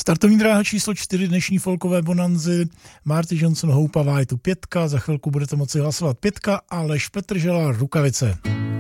Startovní dráha číslo 4 dnešní folkové bonanzy. Marty Johnson, Houpavá je tu 5, za chvilku budete moci hlasovat 5, a Aleš Petržela, Rukavice.